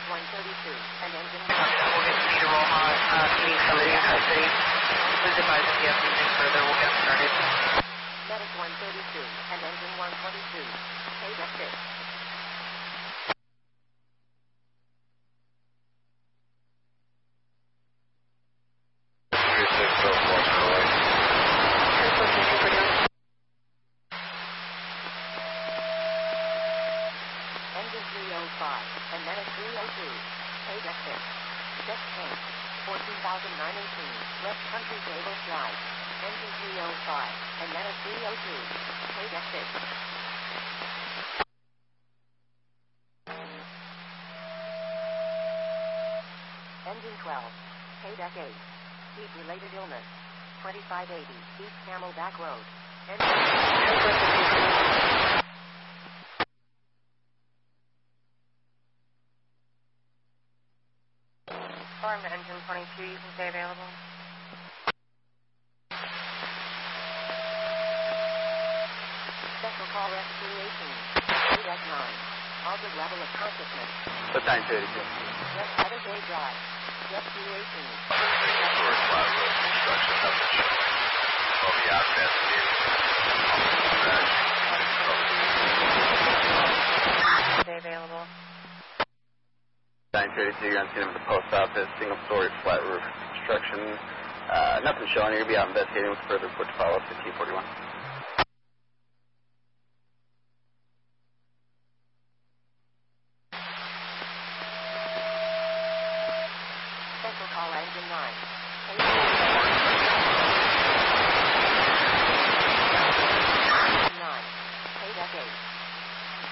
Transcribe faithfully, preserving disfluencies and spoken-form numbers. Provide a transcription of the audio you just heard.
one thirty-two, and engine one. We'll get you to Roja, uh, meeting somebody in custody. Please advise if you have anything further, we'll get started. Medic one thirty-two, and engine one twenty-two. Take exit. Engine three oh five, and Medic three oh two. Take exit. Check tank. fourteen thousand nine hundred eighteen, West Country Cable Drive. Engine three oh five, and Medic three oh two. Take exit. Engine twelve. Take eight. Heat-related illness. twenty-five eighty, East Camelback Road. Engine... Farm to engine twenty-two, you can stay available. Special call rescue eighteen. eight F nine. Altered level of consciousness. What time to it? West Meadow Bay Drive. Rescue eighteen. Stay available. nine thirty-two, you're on scene at the post office, single-story flat roof construction. Uh, nothing showing. You're going to be out investigating with further report to follow up to T forty-one. Special call engine nine.